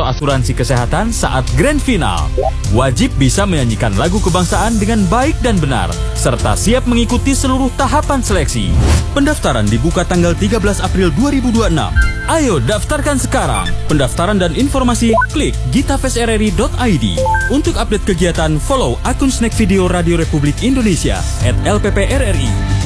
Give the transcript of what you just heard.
atau asuransi kesehatan saat grand final. Wajib bisa menyanyikan lagu kebangsaan dengan baik dan benar, serta siap mengikuti seluruh tahapan seleksi. Pendaftaran dibuka tanggal 13 April 2026. Ayo daftarkan sekarang. Pendaftaran dan informasi klik gitafestrri.id. Untuk update kegiatan, follow akun Snack Video Radio Republik Indonesia @LPPRRI.